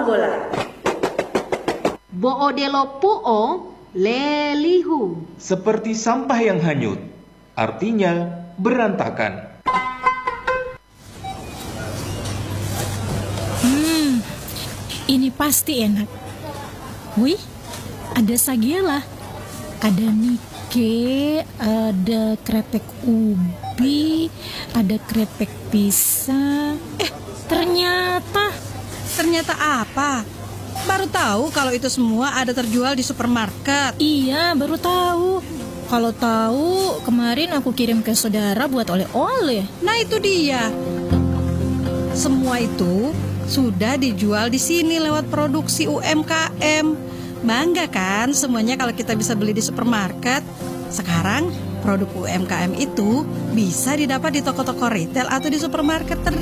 bola. Boodelo puo lelihu. Seperti sampah yang hanyut, artinya berantakan. Ini pasti enak. Wih, ada sagela, ada nike, ada krepek ubi, ada krepek pisang. Ternyata apa? Baru tahu kalau itu semua ada terjual di supermarket. Iya, baru tahu. Kalau tahu, kemarin aku kirim ke saudara buat oleh-oleh. Nah itu dia. Semua itu sudah dijual di sini lewat produksi UMKM. Bangga kan semuanya kalau kita bisa beli di supermarket. Sekarang produk UMKM itu bisa didapat di toko-toko retail atau di supermarket